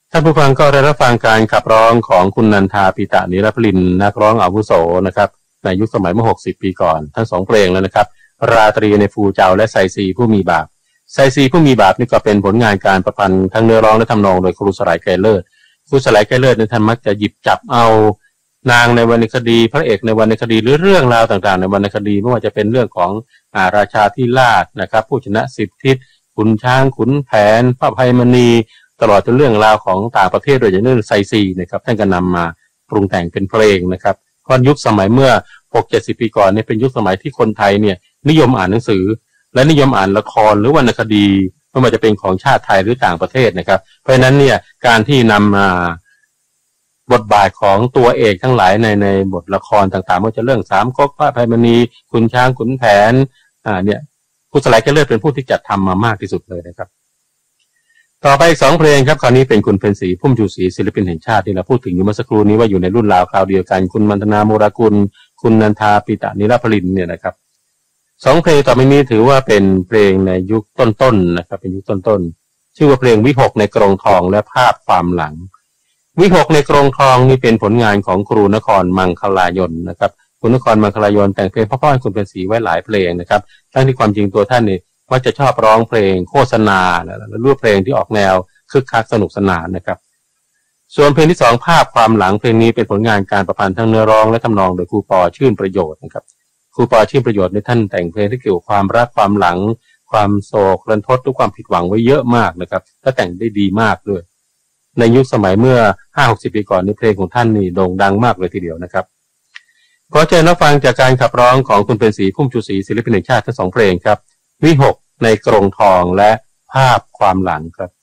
ท่านผู้ฟังก็ได้รับฟังการขับร้องของคุณนันทาปิตะนิรพลินนักร้องอาวุโสนะครับในยุคสมัยเมื่อ60 ปีก่อนทั้งสองเพลงแล้วนะครับราตรีในฟูเจ้าและไซซีผู้มีบาปไซซีผู้มีบาปนี่ก็เป็นผลงานการประพันธ์ทั้งเนื้อร้องและทำนองโดยครูสลายไกรเลิศครูสลายไกรเลิศในท่านมักจะหยิบจับเอานางในวรรณคดีพระเอกในวรรณคดีหรือเรื่องราวต่างๆในวรรณคดีไม่ว่าจะเป็นเรื่องของราชาธิราชนะครับผู้ชนะ10 ทิศขุนช้างขุนแผนพระอภัยมณีตลอดจนเรื่องราวของต่างประเทศโดยเฉพาะเรื่องไซซีนะครับท่านก็นำมาปรุงแต่งเป็นเพลงนะครับเพราะยุคสมัยเมื่อ 60-70 ปีก่อนเนี่ยเป็นยุคสมัยที่คนไทยเนี่ยนิยมอ่านหนังสือและนิยมอ่านละครหรือวรรณคดีไม่ว่าจะเป็นของชาติไทยหรือต่างประเทศนะครับเพราะฉะนั้นเนี่ยการที่นำมาบทบาทของตัวเอกทั้งหลายในบทละครต่างๆไม่ว่าจะเรื่องสามก๊กพระอภัยมณีขุนช้างขุนแผนเนี่ยครูสลายแกเลิศเป็นผู้ที่จัดทำมามากที่สุดเลยนะครับต่อไปอีก2 เพลงครับคราวนี้เป็นคุณเพ็ญศรีพุ่มชูศรีศิลปินแห่งชาติที่เราพูดถึงอยู่เมื่อสักครู่นี้ว่าอยู่ในรุ่นราวคราวเดียวกันคุณมันธนาโมรากุลคุณนันทาปิตะนิรพลินเนี่ยนะครับ2 เพลงต่อไปนี้ถือว่าเป็นเพลงในยุคต้นๆนะครับเป็นยุคต้นๆชื่อว่าเพลงวิหกในกรงทองและภาพความหลังวิหกในกรงทองนี่เป็นผลงานของครูนครมังคลายนนะครับคุณนครมังคลายนแต่งเพลงเพราะๆให้คุณเพ็ญศรีไว้หลายเพลงนะครับทั้งที่ความจริงตัวท่านนี่ว่าจะชอบร้องเพลงโฆษณาและรูปเพลงที่ออกแนวคึกคักสนุกสนานนะครับส่วนเพลงที่2ภาพความหลังเพลงนี้เป็นผลงานการประพันธ์ทั้งเนื้อร้องและทำนองโดยครูปอชื่นประโยชน์นะครับครูปอชื่นประโยชน์ในท่านแต่งเพลงที่เกี่ยวกับความรักความหลังความโศกรันทดด้วยความผิดหวังไว้เยอะมากนะครับและแต่งได้ดีมากด้วยในยุคสมัยเมื่อ 50-60 ปีก่อนในเพลงของท่านนี่โด่งดังมากเลยทีเดียวนะครับขอเชิญรับฟังจากการขับร้องของคุณเพ็ญศรีพุ่มชูศรีศิลปินแห่งชาติทั้ง2 เพลงครับวิหกในกรงทองและภาพความหลังครับ